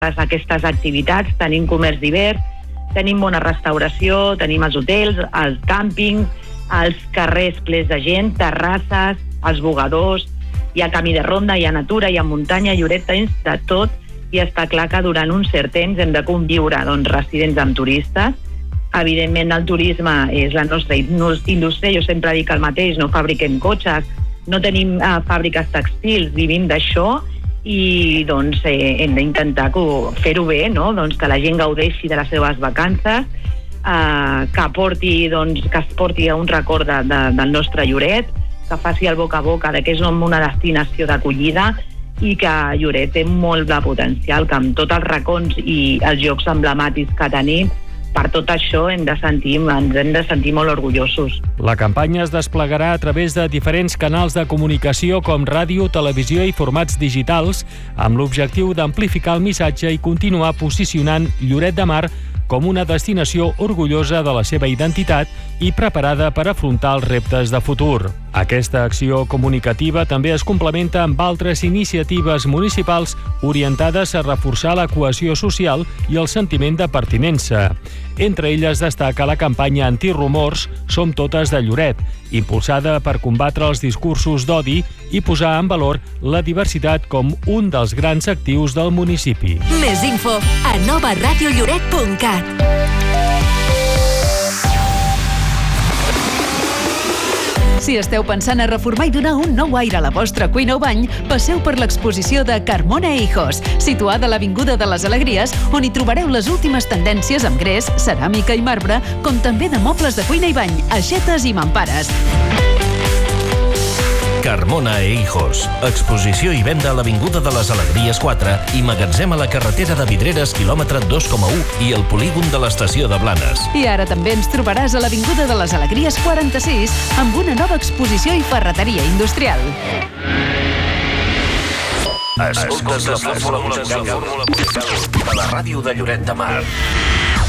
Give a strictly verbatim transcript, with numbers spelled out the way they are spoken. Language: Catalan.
aquestes activitats. Tenim comerç divers, tenim bona restauració, tenim els hotels, els càmpings, els carrers plens de gent, terrasses, els bugadors, hi ha camí de ronda, hi ha natura, hi ha muntanya, Lloret tens de tot, i està clar que durant un cert temps hem de conviure doncs, residents amb turistes. Evidentment el turisme és la nostra indústria, jo sempre dic el mateix, no fabriquem cotxes, no tenim uh, fàbriques textils, vivim d'això i doncs eh, hem d'intentar fer-ho bé, no? Doncs que la gent gaudeixi de les seves vacances, eh, que aporti, doncs, que es porti a un record de, de, del nostre Lloret, que faci el boca a boca de que és una destinació d'acollida i que Lloret té molt de potencial, que amb tots els racons i els llocs emblemàtics que tenim, per tot això hem de sentir, ens hem de sentir molt orgullosos. La campanya es desplegarà a través de diferents canals de comunicació com ràdio, televisió i formats digitals, amb l'objectiu d'amplificar el missatge i continuar posicionant Lloret de Mar com una destinació orgullosa de la seva identitat i preparada per afrontar els reptes de futur. Aquesta acció comunicativa també es complementa amb altres iniciatives municipals orientades a reforçar la cohesió social i el sentiment de pertinença. Entre elles destaca la campanya antirumors Som totes de Lloret, impulsada per combatre els discursos d'odi i posar en valor la diversitat com un dels grans actius del municipi. Més info a nova ràdio lloret punt cat. Si esteu pensant a reformar i donar un nou aire a la vostra cuina o bany, passeu per l'exposició de Carmona e Hijos, situada a l'Avinguda de les Alegries, on hi trobareu les últimes tendències amb gres, ceràmica i marbre, com també de mobles de cuina i bany, aixetes i mampares. Carmona e Hijos. Exposició i venda a l'Avinguda de les Alegries quatre i magatzem a la carretera de Vidreres, quilòmetre dos coma u i el polígon de l'estació de Blanes. I ara també ens trobaràs a l'Avinguda de les Alegries quaranta-sis amb una nova exposició i ferreteria industrial. Escoltes la fórmula musical de la ràdio de Lloret de Mar.